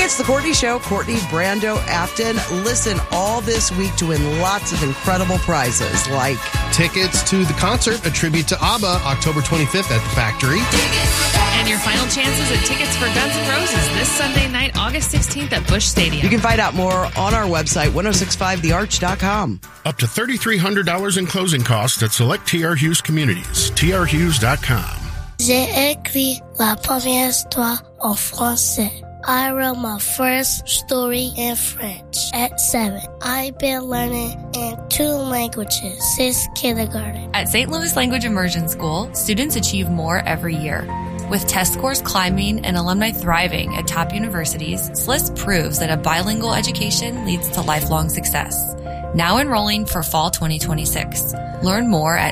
It's the Courtney Show. Courtney Brando Afton. Listen all this week to win lots of incredible prizes like tickets to the concert, a tribute to ABBA, October 25th at the Factory. And your final chances at tickets for Guns N' Roses this Sunday night, August 16th at Busch Stadium. You can find out more on our website, 1065thearch.com. Up to $3,300 in closing costs at select TR Hughes communities. trhughes.com. J'ai écrit la première histoire en français. I wrote my first story in French at 7. I've been learning in 2 languages since kindergarten. At St. Louis Language Immersion School, students achieve more every year. With test scores climbing and alumni thriving at top universities, SLIS proves that a bilingual education leads to lifelong success. Now enrolling for fall 2026. Learn more at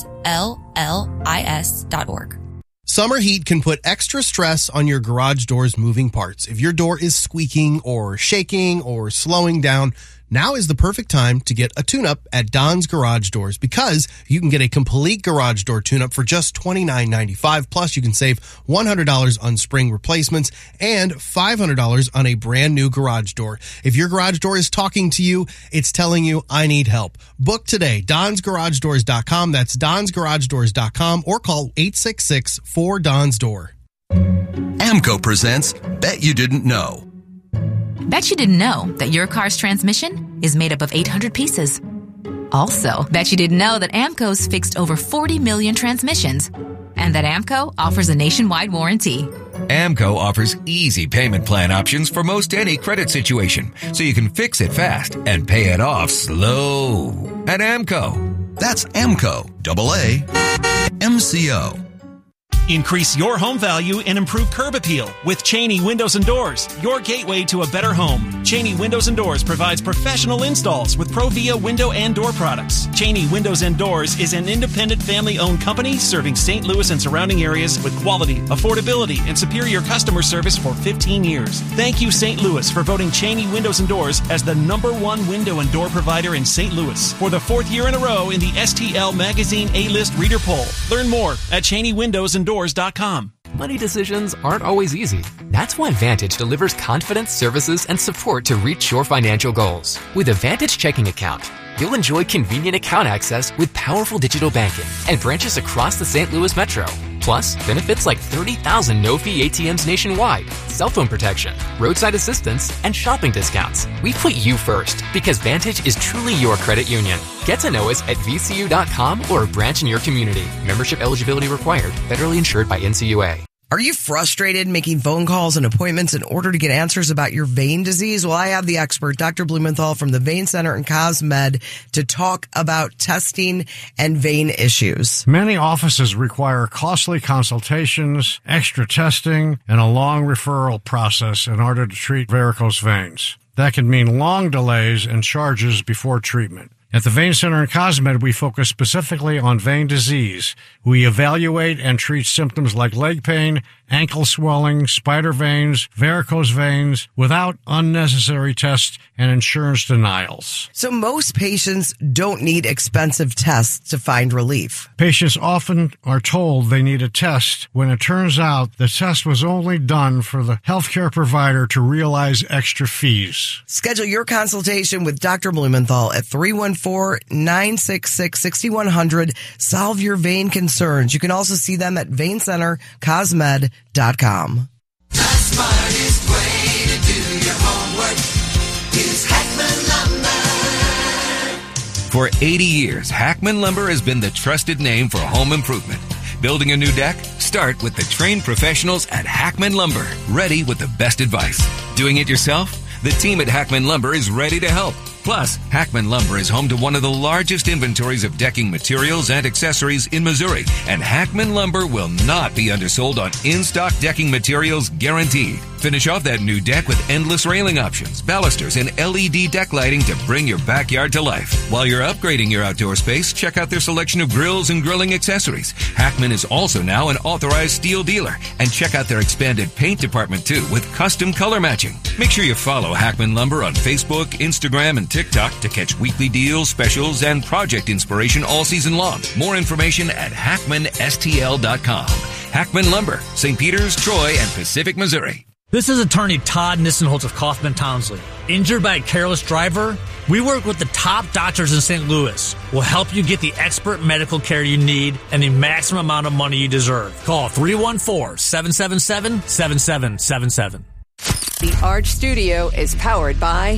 sLLIS.org. Summer heat can put extra stress on your garage door's moving parts. If your door is squeaking or shaking or slowing down, now is the perfect time to get a tune-up at Don's Garage Doors because you can get a complete garage door tune-up for just $29.95. Plus, you can save $100 on spring replacements and $500 on a brand new garage door. If your garage door is talking to you, it's telling you, I need help. Book today, DonsGarageDoors.com. That's DonsGarageDoors.com or call 866-4-DONS-DOOR. AMCO presents Bet You Didn't Know. Bet you didn't know that your car's transmission is made up of 800 pieces. Also, bet you didn't know that AMCO's fixed over 40 million transmissions and that AMCO offers a nationwide warranty. AMCO offers easy payment plan options for most any credit situation, so you can fix it fast and pay it off slow. At AMCO. That's AMCO, AAA-MCO. Increase your home value and improve curb appeal with Cheney Windows and Doors, your gateway to a better home. Cheney Windows and Doors provides professional installs with Provia window and door products. Cheney Windows and Doors is an independent family-owned company serving St. Louis and surrounding areas with quality, affordability, and superior customer service for 15 years. Thank you, St. Louis, for voting Cheney Windows and Doors as the #1 window and door provider in St. Louis for the 4th year in a row in the STL Magazine A-List Reader Poll. Learn more at CheneyWindowsandDoors.com. Money decisions aren't always easy. That's why Vantage delivers confidence, services, and support to reach your financial goals. With a Vantage checking account, you'll enjoy convenient account access with powerful digital banking and branches across the St. Louis metro. Plus, benefits like 30,000 no-fee ATMs nationwide, cell phone protection, roadside assistance, and shopping discounts. We put you first because Vantage is truly your credit union. Get to know us at vcu.com or a branch in your community. Membership eligibility required. Federally insured by NCUA. Are you frustrated making phone calls and appointments in order to get answers about your vein disease? Well, I have the expert, Dr. Blumenthal from the Vein Center and Cosmed, to talk about testing and vein issues. Many offices require costly consultations, extra testing, and a long referral process in order to treat varicose veins. That can mean long delays and charges before treatment. At the Vein Center and Cosmed, we focus specifically on vein disease. We evaluate and treat symptoms like leg pain, ankle swelling, spider veins, varicose veins, without unnecessary tests and insurance denials. So most patients don't need expensive tests to find relief. Patients often are told they need a test when it turns out the test was only done for the healthcare provider to realize extra fees. Schedule your consultation with Dr. Blumenthal at 314-966-6100. Solve your vein concerns. You can also see them at VeinCenterCosmed.com. The smartest way to do your homework is Hackman Lumber. For 80 years, Hackman Lumber has been the trusted name for home improvement. Building a new deck? Start with the trained professionals at Hackman Lumber, ready with the best advice. Doing it yourself? The team at Hackman Lumber is ready to help. Plus, Hackman Lumber is home to one of the largest inventories of decking materials and accessories in Missouri, and Hackman Lumber will not be undersold on in-stock decking materials guaranteed. Finish off that new deck with endless railing options, balusters, and LED deck lighting to bring your backyard to life. While you're upgrading your outdoor space, check out their selection of grills and grilling accessories. Hackman is also now an authorized steel dealer, and check out their expanded paint department too with custom color matching. Make sure you follow Hackman Lumber on Facebook, Instagram, and TikTok to catch weekly deals, specials, and project inspiration all season long. More information at HackmanSTL.com. Hackman Lumber, St. Peters, Troy, and Pacific, Missouri. This is attorney Todd Nissenholtz of Kaufman Townsley. Injured by a careless driver? We work with the top doctors in St. Louis. We'll help you get the expert medical care you need and the maximum amount of money you deserve. Call 314-777-7777. The Arch Studio is powered by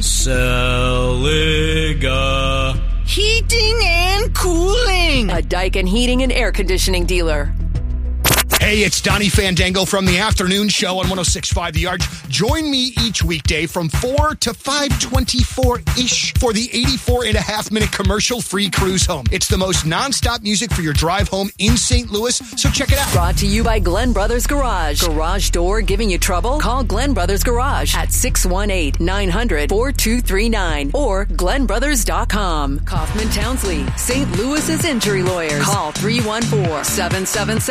Celiga Heating and Cooling, a Daikin Heating and Air Conditioning dealer. Hey, it's Donnie Fandango from the afternoon show on 106.5 The Arch. Join me each weekday from 4 to 5:24-ish for the 84.5-minute commercial-free cruise home. It's the most nonstop music for your drive home in St. Louis, so check it out. Brought to you by Glenn Brothers Garage. Garage door giving you trouble? Call Glenn Brothers Garage at 618-900-4239 or glennbrothers.com. Kaufman Townsley, St. Louis's injury lawyers. Call 314-777